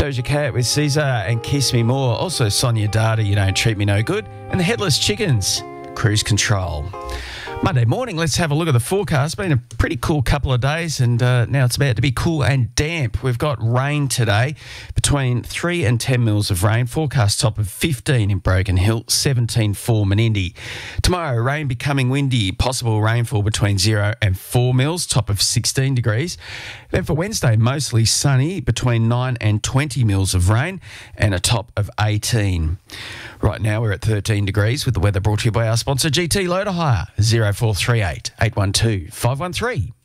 Doja Cat with Caesar and Kiss Me More. Also Sonia Data, You Don't Treat Me No Good. And the Headless Chickens, Cruise Control. Monday morning, let's have a look at the forecast. Been a pretty cool couple of days, and now it's about to be cool and damp. We've got rain today, between 3 and 10 mils of rain. Forecast top of 15 in Broken Hill, 17 for Menindee. Tomorrow, rain becoming windy, possible rainfall between 0 and 4 mils, top of 16 degrees. Then for Wednesday, mostly sunny, between 9 and 20 mils of rain, and a top of 18. Right now, we're at 13 degrees with the weather brought to you by our sponsor, GT Loader Hire, 0438 812 513.